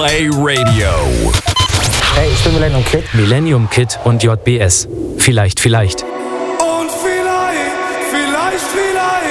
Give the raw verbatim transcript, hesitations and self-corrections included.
Play Radio. Hey, ich bin Millennium Kid. Millennium Kid und J B S. Vielleicht, vielleicht. Und vielleicht, vielleicht, vielleicht